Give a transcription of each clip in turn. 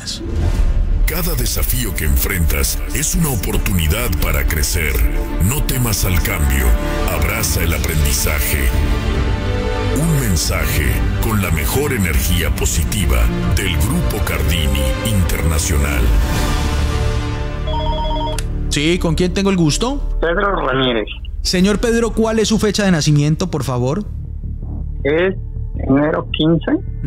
más. Cada desafío que enfrentas es una oportunidad para crecer. No temas al cambio. Abraza el aprendizaje. Un mensaje con la mejor energía positiva del Grupo Cardini Internacional. Sí, ¿con quién tengo el gusto? Pedro Ramírez. Señor Pedro, ¿cuál es su fecha de nacimiento, por favor? Es enero 15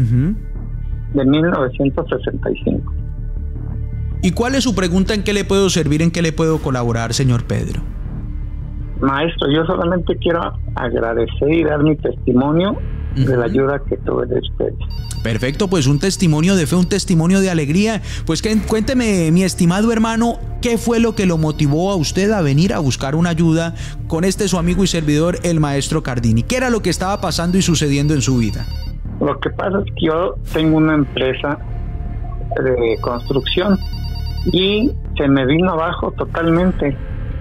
de 1965. ¿Y cuál es su pregunta? ¿En qué le puedo servir? ¿En qué le puedo colaborar, señor Pedro? Maestro, yo solamente quiero agradecer y dar mi testimonio de la ayuda que tuve de ustedes. Perfecto, pues un testimonio de fe, un testimonio de alegría. Pues cuénteme, mi estimado hermano, ¿qué fue lo que lo motivó a usted a venir a buscar una ayuda con su amigo y servidor, el maestro Cardini? ¿Qué era lo que estaba pasando y sucediendo en su vida? Lo que pasa es que yo tengo una empresa de construcción y se me vino abajo totalmente,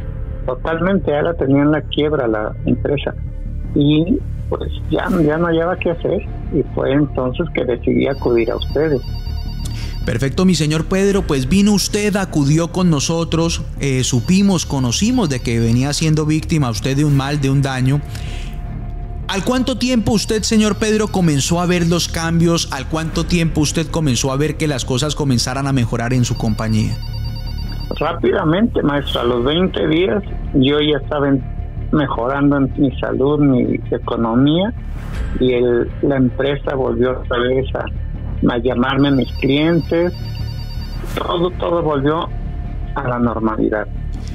ya la tenía en la quiebra la empresa y pues ya no hallaba qué hacer y fue entonces que decidí acudir a ustedes. Perfecto, mi señor Pedro, pues vino usted, acudió con nosotros, conocimos de que venía siendo víctima usted de un mal, de un daño. ¿Al cuánto tiempo usted, señor Pedro, comenzó a ver los cambios? ¿Al cuánto tiempo usted comenzó a ver que las cosas comenzaran a mejorar en su compañía? Rápidamente, maestro, a los 20 días yo ya estaba mejorando en mi salud, mi economía, y la empresa volvió otra vez a llamarme a mis clientes. Todo volvió a la normalidad.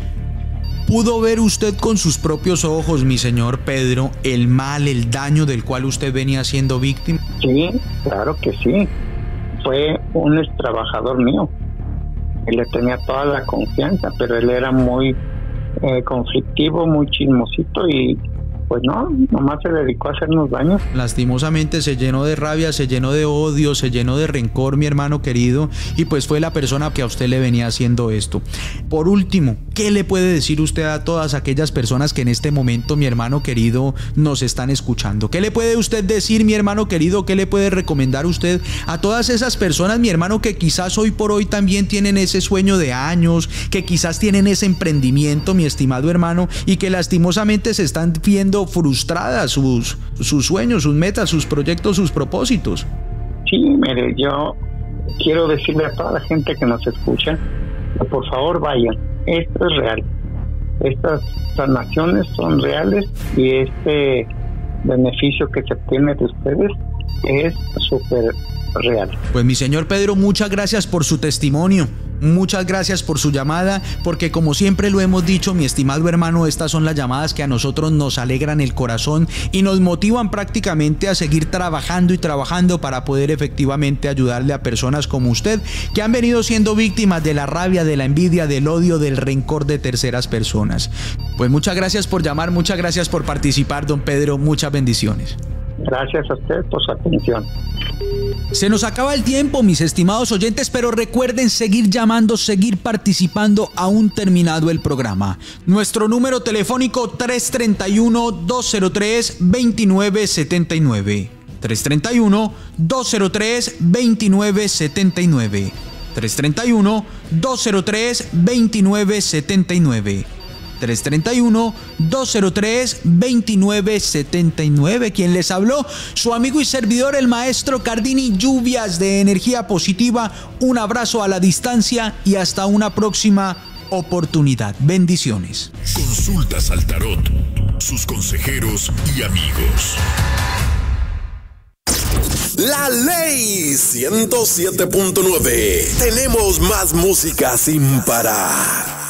¿Pudo ver usted con sus propios ojos, mi señor Pedro, el mal, el daño del cual usted venía siendo víctima? Sí, claro que sí. Fue un ex trabajador mío. Él le tenía toda la confianza, pero él era muy conflictivo, muy chismosito y pues no, nomás se dedicó a hacernos daño. Lastimosamente se llenó de rabia, se llenó de odio, se llenó de rencor, mi hermano querido, y pues fue la persona que a usted le venía haciendo esto. Por último, ¿qué le puede decir usted a todas aquellas personas que en este momento, mi hermano querido, nos están escuchando? ¿Qué le puede usted decir, mi hermano querido? ¿Qué le puede recomendar usted a todas esas personas, mi hermano, que quizás hoy por hoy también tienen ese sueño de años, que quizás tienen ese emprendimiento, mi estimado hermano, y que lastimosamente se están viendo frustradas sus sueños, sus metas, sus proyectos, sus propósitos? Sí, mire, yo quiero decirle a toda la gente que nos escucha que por favor vayan, esto es real, estas sanaciones son reales y este beneficio que se obtiene de ustedes es súper real. Pues mi señor Pedro, muchas gracias por su testimonio. Muchas gracias por su llamada, porque como siempre lo hemos dicho, mi estimado hermano, estas son las llamadas que a nosotros nos alegran el corazón y nos motivan prácticamente a seguir trabajando y trabajando para poder efectivamente ayudarle a personas como usted, que han venido siendo víctimas de la rabia, de la envidia, del odio, del rencor de terceras personas. Pues muchas gracias por llamar, muchas gracias por participar, don Pedro, muchas bendiciones. Gracias a usted por su atención. Se nos acaba el tiempo, mis estimados oyentes, pero recuerden seguir llamando, seguir participando aún terminado el programa. Nuestro número telefónico 331-203-2979. 331-203-2979. 331-203-2979. 331-203-2979. Quien les habló, su amigo y servidor, el maestro Cardini, lluvias de energía positiva. Un abrazo a la distancia y hasta una próxima oportunidad. Bendiciones. Consultas al tarot, sus consejeros y amigos. La Ley 107.9. Tenemos más música sin parar.